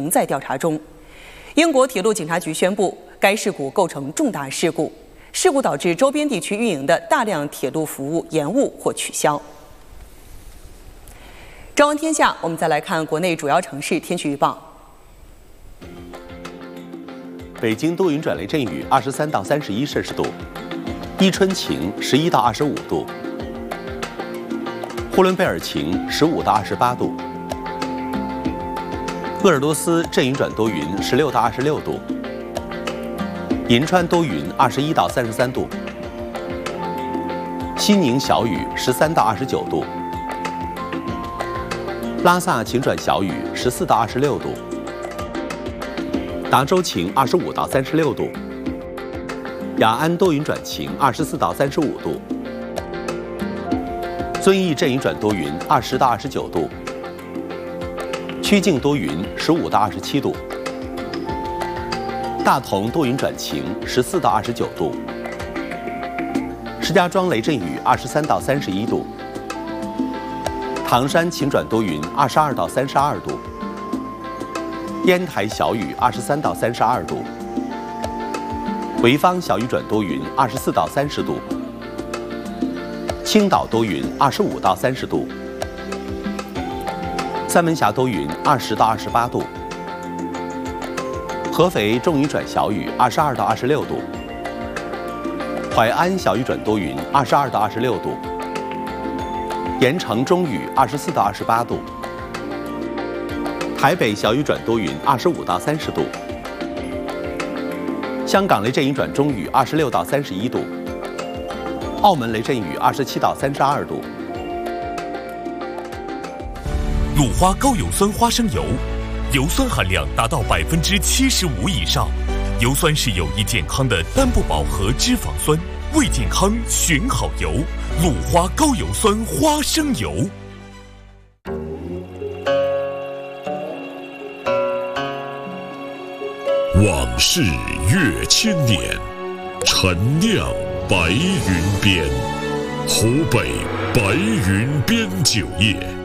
仍在调查中。英国铁路警察局宣布，该事故构成重大事故，事故导致周边地区运营的大量铁路服务延误或取消。朝闻天下，我们再来看国内主要城市天气预报。 北京多云转雷阵雨，23到31摄氏度；伊春晴，11到25度；呼伦贝尔晴，15到28度；鄂尔多斯阵雨转多云，16到26度；银川多云，21到33度；西宁小雨，13到29度；拉萨晴转小雨，14到26度；达州晴，25到36度；雅安多云转晴，24到35度；遵义阵雨转多云，20到29度；曲靖多云，15到27度；大同多云转晴，14到29度；石家庄雷阵雨，23到31度；唐山晴转多云，22到32度；烟台小雨，23到32度；潍坊小雨转多云，24到30度；青岛多云，25到30度；三门峡多云，20到28度；合肥重雨转小雨，22到26度；淮安小雨转多云，22到26度；盐城中雨，24到28度；台北小雨转多云，25到30度；香港雷阵雨转中雨，26到31度；澳门雷阵雨，27到32度。 鲁花高油酸花生油，油酸含量达到75%以上，油酸是有益健康的单不饱和脂肪酸，为健康选好油。鲁花高油酸花生油。 往事越千年，陈酿白云边，湖北白云边酒业